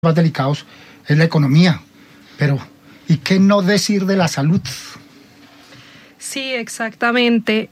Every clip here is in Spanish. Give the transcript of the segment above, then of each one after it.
más delicados es la economía, pero ¿y qué no decir de la salud? Sí, exactamente.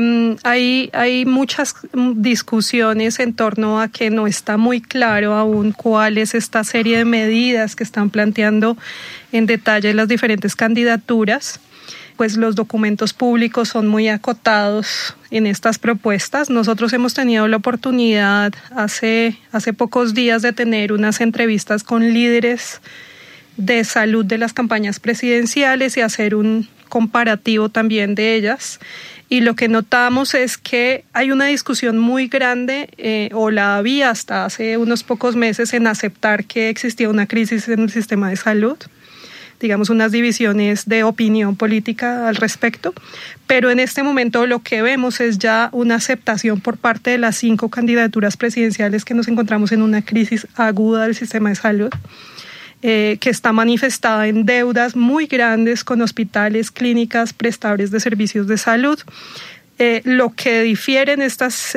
Hay muchas discusiones en torno a que no está muy claro aún cuál es esta serie de medidas que están planteando en detalle las diferentes candidaturas. Pues los documentos públicos son muy acotados en estas propuestas. Nosotros hemos tenido la oportunidad hace pocos días de tener unas entrevistas con líderes de salud de las campañas presidenciales y hacer un comparativo también de ellas. Y lo que notamos es que hay una discusión muy grande, o la había hasta hace unos pocos meses, en aceptar que existía una crisis en el sistema de salud. Digamos, unas divisiones de opinión política al respecto, pero en este momento lo que vemos es ya una aceptación por parte de las 5 candidaturas presidenciales que nos encontramos en una crisis aguda del sistema de salud, que está manifestada en deudas muy grandes con hospitales, clínicas, prestadores de servicios de salud. Lo que difieren estas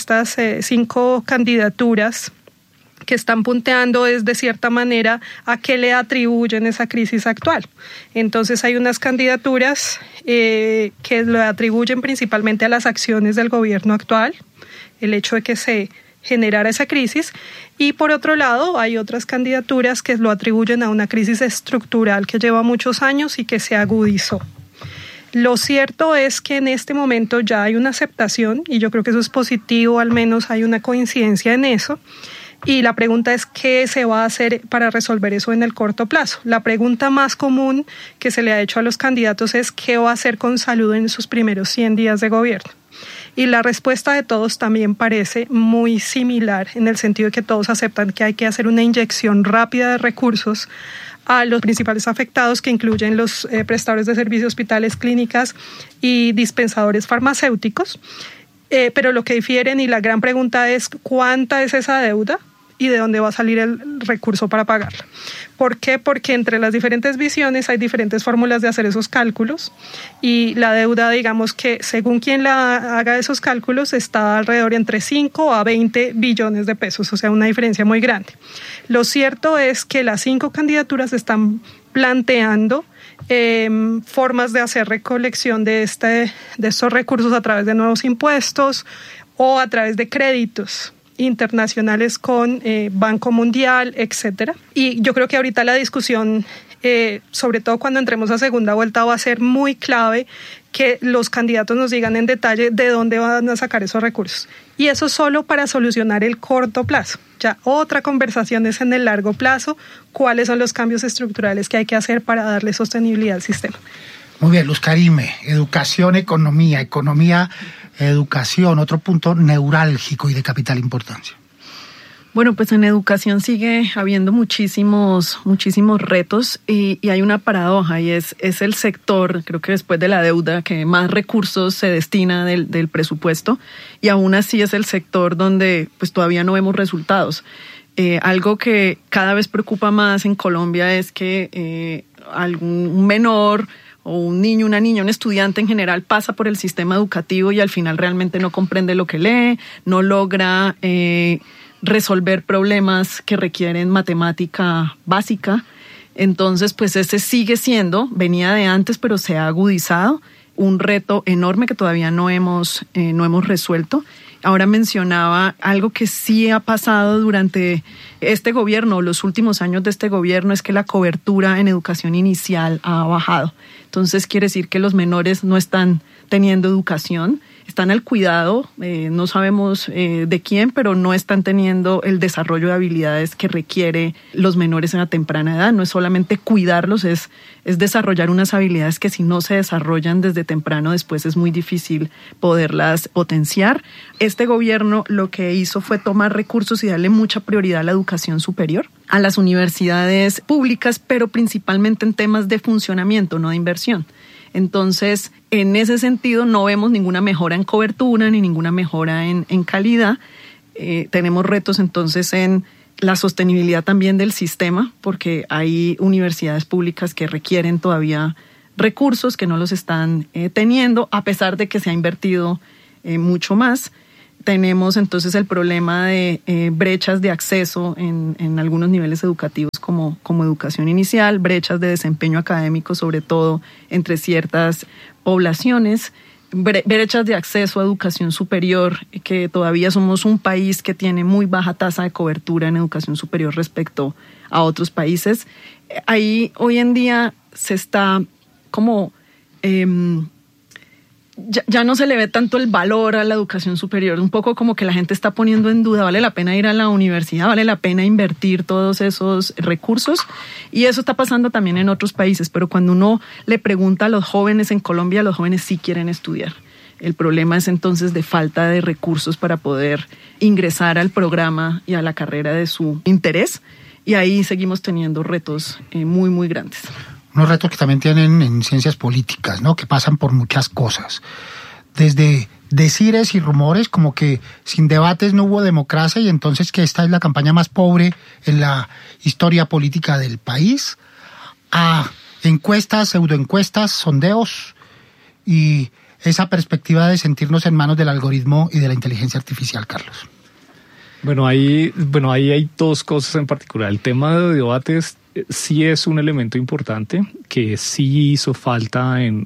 5 candidaturas que están punteando es de cierta manera a qué le atribuyen esa crisis actual. Entonces hay unas candidaturas que lo atribuyen principalmente a las acciones del gobierno actual, el hecho de que se generara esa crisis, y por otro lado hay otras candidaturas que lo atribuyen a una crisis estructural que lleva muchos años y que se agudizó. Lo cierto es que en este momento ya hay una aceptación, y yo creo que eso es positivo, al menos hay una coincidencia en eso. Y la pregunta es ¿qué se va a hacer para resolver eso en el corto plazo? La pregunta más común que se le ha hecho a los candidatos es ¿qué va a hacer con salud en sus primeros 100 días de gobierno? Y la respuesta de todos también parece muy similar, en el sentido de que todos aceptan que hay que hacer una inyección rápida de recursos a los principales afectados, que incluyen los prestadores de servicios, hospitales, clínicas y dispensadores farmacéuticos. Pero lo que difieren, y la gran pregunta es ¿cuánta es esa deuda? ¿Y de dónde va a salir el recurso para pagarla? ¿Por qué? Porque entre las diferentes visiones hay diferentes fórmulas de hacer esos cálculos, y la deuda, digamos que según quien la haga esos cálculos, está alrededor entre 5 a 20 billones de pesos, o sea, una diferencia muy grande. Lo cierto es que las 5 candidaturas están planteando formas de hacer recolección de estos recursos a través de nuevos impuestos o a través de créditos internacionales con Banco Mundial, etcétera. Y yo creo que ahorita la discusión, sobre todo cuando entremos a segunda vuelta, va a ser muy clave que los candidatos nos digan en detalle de dónde van a sacar esos recursos. Y eso solo para solucionar el corto plazo. Ya otra conversación es en el largo plazo, cuáles son los cambios estructurales que hay que hacer para darle sostenibilidad al sistema. Muy bien, Luz Karime, educación, economía, educación, otro punto neurálgico y de capital importancia. Bueno, pues en educación sigue habiendo muchísimos retos y hay una paradoja, y es el sector, creo que después de la deuda, que más recursos se destina del presupuesto, y aún así es el sector donde pues todavía no vemos resultados. Algo que cada vez preocupa más en Colombia es que algún menor o un niño, una niña, un estudiante en general pasa por el sistema educativo y al final realmente no comprende lo que lee, no logra resolver problemas que requieren matemática básica. Entonces, pues ese sigue siendo, venía de antes, pero se ha agudizado, un reto enorme que todavía no hemos resuelto. Ahora mencionaba algo que sí ha pasado durante este gobierno, los últimos años de este gobierno, es que la cobertura en educación inicial ha bajado. Entonces quiere decir que los menores no están teniendo educación, están al cuidado, no sabemos de quién, pero no están teniendo el desarrollo de habilidades que requiere los menores en la temprana edad. No es solamente cuidarlos, es desarrollar unas habilidades que si no se desarrollan desde temprano, después es muy difícil poderlas potenciar. Este gobierno lo que hizo fue tomar recursos y darle mucha prioridad a la educación superior, a las universidades públicas, pero principalmente en temas de funcionamiento, no de inversión. Entonces, en ese sentido, no vemos ninguna mejora en cobertura ni ninguna mejora en calidad. Tenemos retos entonces en la sostenibilidad también del sistema, porque hay universidades públicas que requieren todavía recursos que no los están teniendo, a pesar de que se ha invertido mucho más. tenemos entonces el problema de brechas de acceso en algunos niveles educativos como educación inicial, brechas de desempeño académico, sobre todo entre ciertas poblaciones, brechas de acceso a educación superior, que todavía somos un país que tiene muy baja tasa de cobertura en educación superior respecto a otros países. Ahí hoy en día se está como... Ya no se le ve tanto el valor a la educación superior, un poco como que la gente está poniendo en duda, ¿vale la pena ir a la universidad? ¿Vale la pena invertir todos esos recursos? Y eso está pasando también en otros países, pero cuando uno le pregunta a los jóvenes en Colombia, los jóvenes sí quieren estudiar. El problema es entonces de falta de recursos para poder ingresar al programa y a la carrera de su interés, y ahí seguimos teniendo retos muy, muy grandes. Unos retos que también tienen en ciencias políticas, ¿no? Que pasan por muchas cosas. Desde decires y rumores como que sin debates no hubo democracia y entonces que esta es la campaña más pobre en la historia política del país, a encuestas, pseudoencuestas, sondeos y esa perspectiva de sentirnos en manos del algoritmo y de la inteligencia artificial, Carlos. Bueno, ahí hay dos cosas en particular. El tema de debates sí es un elemento importante que sí hizo falta en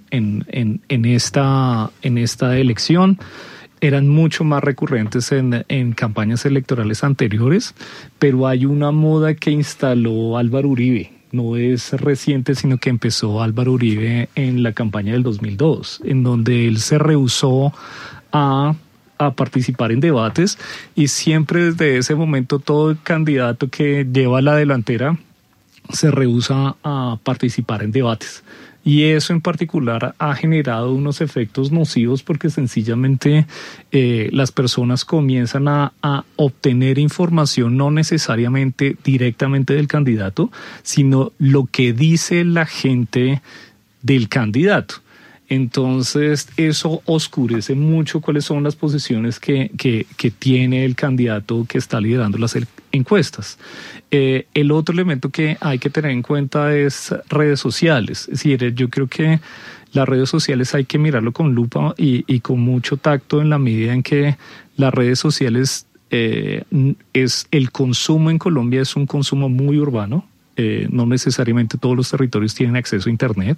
esta elección. Eran mucho más recurrentes en campañas electorales anteriores, pero hay una moda que instaló Álvaro Uribe. No es reciente, sino que empezó Álvaro Uribe en la campaña del 2002, en donde él se rehusó a participar en debates, y siempre desde ese momento todo candidato que lleva la delantera se rehúsa a participar en debates. Y eso en particular ha generado unos efectos nocivos porque sencillamente las personas comienzan a obtener información no necesariamente directamente del candidato, sino lo que dice la gente del candidato. Entonces eso oscurece mucho cuáles son las posiciones que tiene el candidato que está liderando las encuestas. El otro elemento que hay que tener en cuenta es redes sociales. Es decir, yo creo que las redes sociales hay que mirarlo con lupa y con mucho tacto, en la medida en que las redes sociales el consumo en Colombia es un consumo muy urbano. No necesariamente todos los territorios tienen acceso a Internet.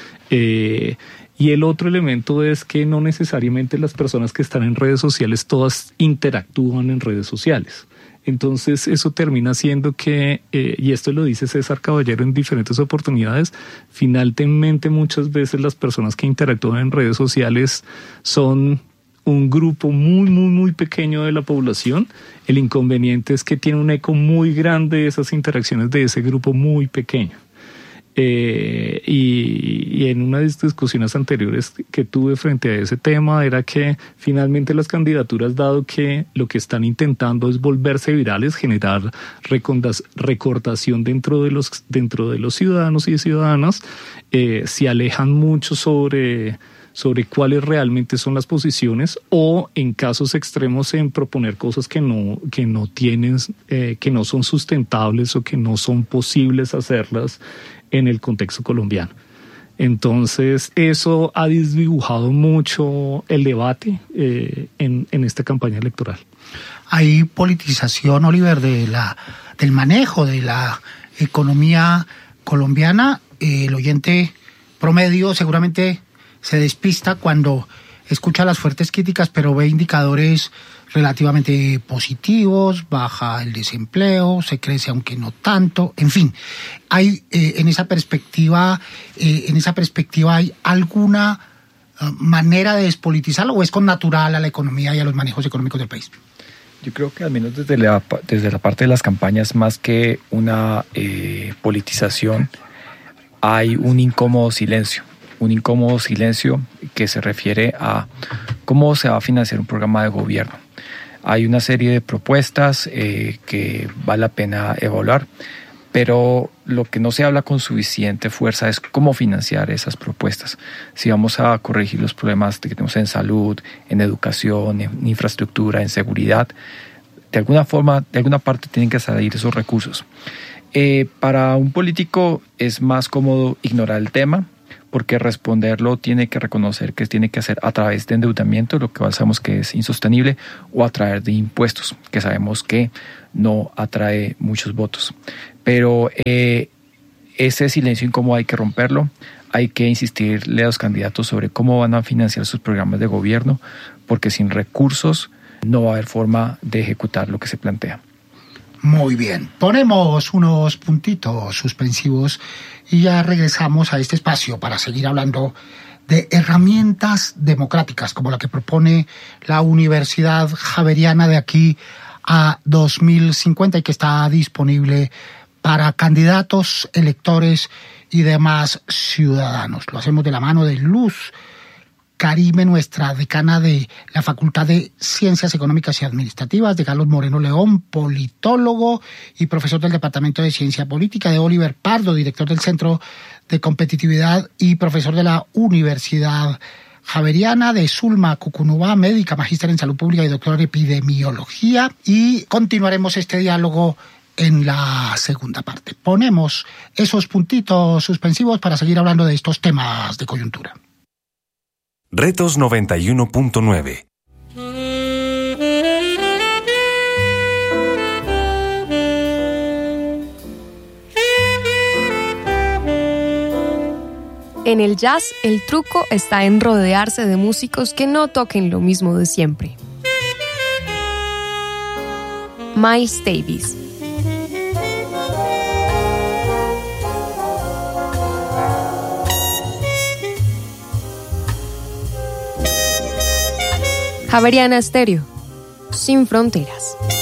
Y el otro elemento es que no necesariamente las personas que están en redes sociales todas interactúan en redes sociales. Entonces eso termina siendo que, y esto lo dice César Caballero en diferentes oportunidades, finalmente muchas veces las personas que interactúan en redes sociales son un grupo muy, muy, muy pequeño de la población. El inconveniente es que tiene un eco muy grande esas interacciones de ese grupo muy pequeño. Y en unas discusiones anteriores que tuve frente a ese tema era que finalmente las candidaturas, dado que lo que están intentando es volverse virales, generar recordación dentro de los ciudadanos y ciudadanas, se alejan mucho sobre cuáles realmente son las posiciones, o en casos extremos en proponer cosas que no tienen, que no son sustentables o que no son posibles hacerlas en el contexto colombiano. Entonces eso ha desdibujado mucho el debate en esta campaña electoral. Hay politización, Oliver, del manejo de la economía colombiana. El oyente promedio seguramente se despista cuando escucha las fuertes críticas, pero ve indicadores relativamente positivos, baja el desempleo, se crece aunque no tanto, en fin. Hay en esa perspectiva hay alguna manera de despolitizarlo, o es con natural a la economía y a los manejos económicos del país. Yo creo que al menos desde la parte de las campañas, más que una politización, hay un incómodo silencio que se refiere a cómo se va a financiar un programa de gobierno. Hay una serie de propuestas que vale la pena evaluar, pero lo que no se habla con suficiente fuerza es cómo financiar esas propuestas. Si vamos a corregir los problemas que tenemos en salud, en educación, en infraestructura, en seguridad, de alguna forma, de alguna parte tienen que salir esos recursos. Para un político es más cómodo ignorar el tema, porque responderlo tiene que reconocer que tiene que hacer a través de endeudamiento, lo que sabemos que es insostenible, o a través de impuestos, que sabemos que no atrae muchos votos. Pero ese silencio incómodo hay que romperlo, hay que insistirle a los candidatos sobre cómo van a financiar sus programas de gobierno, porque sin recursos no va a haber forma de ejecutar lo que se plantea. Muy bien, ponemos unos puntitos suspensivos y ya regresamos a este espacio para seguir hablando de herramientas democráticas como la que propone la Universidad Javeriana de aquí a 2050 y que está disponible para candidatos, electores y demás ciudadanos. Lo hacemos de la mano de Luz Karime, nuestra decana de la Facultad de Ciencias Económicas y Administrativas, de Carlos Moreno León, politólogo y profesor del Departamento de Ciencia Política, de Oliver Pardo, director del Centro de Competitividad y profesor de la Universidad Javeriana, de Zulma Cucunubá, médica, magíster en Salud Pública y doctora en Epidemiología. Y continuaremos este diálogo en la segunda parte. Ponemos esos puntitos suspensivos para seguir hablando de estos temas de coyuntura. Retos 91.9. En el jazz, el truco está en rodearse de músicos que no toquen lo mismo de siempre. Miles Davis. Javeriana Estéreo, sin fronteras.